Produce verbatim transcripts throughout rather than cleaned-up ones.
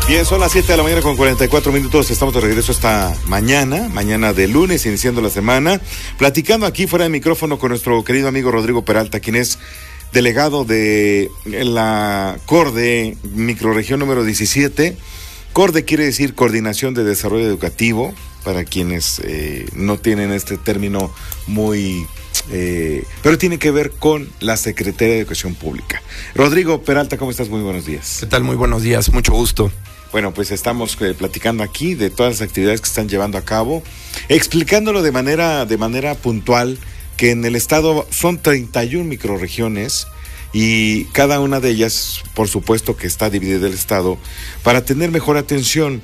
Bien, son las siete de la mañana con cuarenta y cuatro minutos. Estamos de regreso esta mañana, mañana de lunes, iniciando la semana, platicando aquí fuera de micrófono con nuestro querido amigo Rodrigo Peralta, quien es delegado de la CORDE, microrregión número diecisiete. CORDE quiere decir Coordinación de Desarrollo Educativo, para quienes eh, no tienen este término muy... Eh, pero tiene que ver con la Secretaría de Educación Pública. Rodrigo Peralta, ¿cómo estás? Muy buenos días. ¿Qué tal? Muy buenos días, mucho gusto. Bueno, pues estamos eh, platicando aquí de todas las actividades que están llevando a cabo, explicándolo de manera, de manera puntual, que en el estado son treinta y una microrregiones y cada una de ellas, por supuesto que está dividida el estado, para tener mejor atención.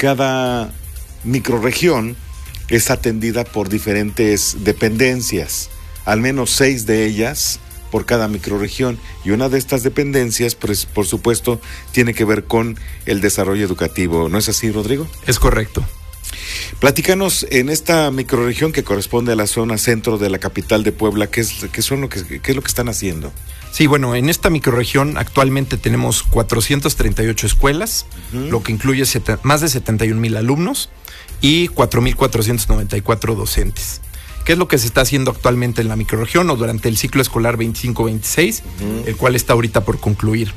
Cada microrregión es atendida por diferentes dependencias, al menos seis de ellas por cada microrregión, y una de estas dependencias, pues, por supuesto, tiene que ver con el desarrollo educativo. ¿No es así, Rodrigo? Es correcto. Platícanos, en esta microrregión que corresponde a la zona centro de la capital de Puebla, ¿qué es, qué son lo que, qué es lo que están haciendo? Sí, bueno, en esta microrregión actualmente tenemos cuatrocientas treinta y ocho escuelas, uh-huh. lo que incluye seten- más de setenta y un mil alumnos y cuatro mil cuatrocientos noventa y cuatro docentes. ¿Qué es lo que se está haciendo actualmente en la microrregión o durante el ciclo escolar veinticinco veintiséis, uh-huh. el cual está ahorita por concluir?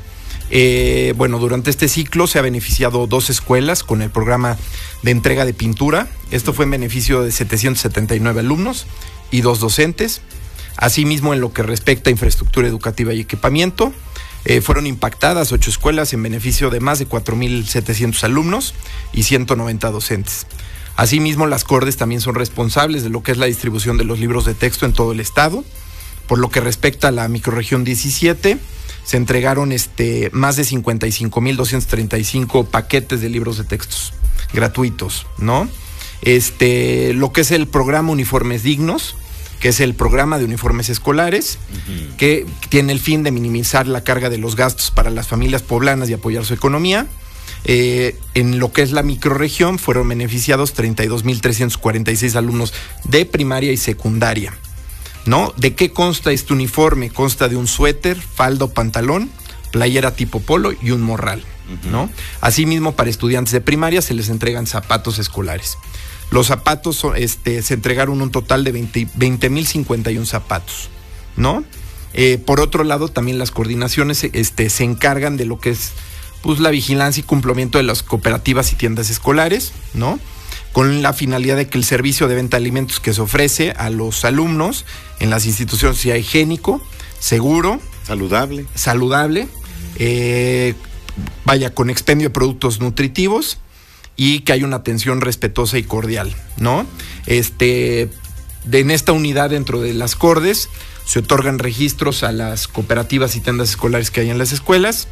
Eh, bueno, durante este ciclo se ha beneficiado dos escuelas con el programa de entrega de pintura. Esto fue en beneficio de setecientos setenta y nueve alumnos y dos docentes. Asimismo, en lo que respecta a infraestructura educativa y equipamiento, eh, fueron impactadas ocho escuelas en beneficio de más de cuatro mil setecientos alumnos y ciento noventa docentes. Asimismo, las CORDES también son responsables de lo que es la distribución de los libros de texto en todo el estado. Por lo que respecta a la microrregión diecisiete, se entregaron este, más de cincuenta y cinco mil doscientos treinta y cinco paquetes de libros de textos gratuitos, ¿no? Este, lo que es el programa Uniformes Dignos, que es el programa de uniformes escolares, uh-huh. que tiene el fin de minimizar la carga de los gastos para las familias poblanas y apoyar su economía. Eh, en lo que es la microrregión fueron beneficiados treinta y dos mil trescientos cuarenta y seis alumnos de primaria y secundaria, ¿no? ¿De qué consta este uniforme? Consta de un suéter, falda o pantalón, playera tipo polo y un morral, uh-huh. ¿no? Asimismo, para estudiantes de primaria se les entregan zapatos escolares. Los zapatos este, se entregaron un total de veinte mil cincuenta y uno zapatos, ¿no? Eh, por otro lado, también las coordinaciones este, se encargan de lo que es pues, la vigilancia y cumplimiento de las cooperativas y tiendas escolares, ¿no? Con la finalidad de que el servicio de venta de alimentos que se ofrece a los alumnos en las instituciones sea higiénico, seguro, saludable, saludable, eh, vaya con expendio de productos nutritivos y que haya una atención respetuosa y cordial, ¿no? Este, de, en esta unidad dentro de las CORDES se otorgan registros a las cooperativas y tiendas escolares que hay en las escuelas.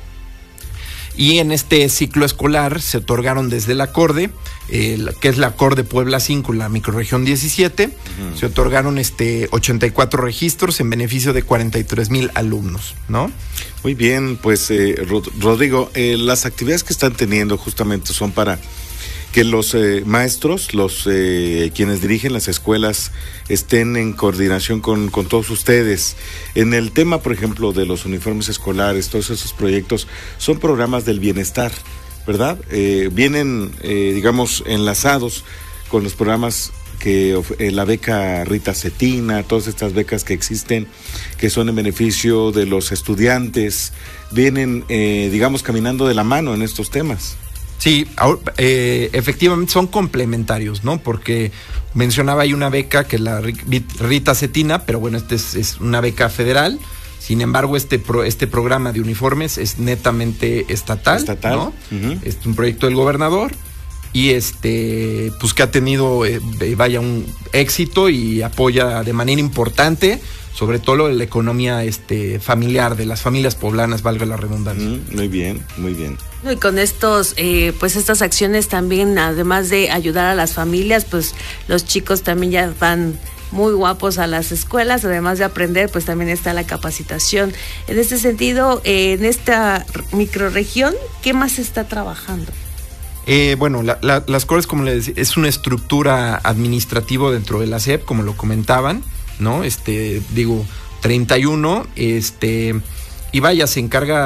Y en este ciclo escolar se otorgaron desde la CORDE, eh, que es la CORDE Puebla cinco, la microrregión diecisiete, uh-huh. se otorgaron este ochenta y cuatro registros en beneficio de cuarenta y tres mil alumnos, ¿no? Muy bien, pues eh, Rod- Rodrigo, eh, las actividades que están teniendo justamente son para que los eh, maestros, los eh, quienes dirigen las escuelas, estén en coordinación con, con todos ustedes. En el tema, por ejemplo, de los uniformes escolares, todos esos proyectos son programas del bienestar, ¿verdad? Eh, vienen, eh, digamos, enlazados con los programas que eh, la beca Rita Cetina, todas estas becas que existen, que son en beneficio de los estudiantes, vienen, eh, digamos, caminando de la mano en estos temas. Sí, eh, efectivamente son complementarios, ¿no? Porque mencionaba ahí una beca que es la Rita Cetina, pero bueno, este es, es una beca federal. Sin embargo, este pro, este programa de uniformes es netamente estatal, estatal, ¿no? Uh-huh. Es un proyecto del gobernador y este, pues que ha tenido, eh, vaya, un éxito y apoya de manera importante, sobre todo la economía este, familiar de las familias poblanas, valga la redundancia. Mm, muy bien, muy bien. Y con estos, eh, pues estas acciones también, además de ayudar a las familias, pues los chicos también ya van muy guapos a las escuelas, además de aprender, pues también está la capacitación. En este sentido, eh, en esta microrregión, ¿qué más se está trabajando? Eh, bueno, la, la, las CORDES, como les decía, es una estructura administrativa dentro de la S E P, como lo comentaban, ¿no? Este, digo, treinta y uno, este, y vaya, se encarga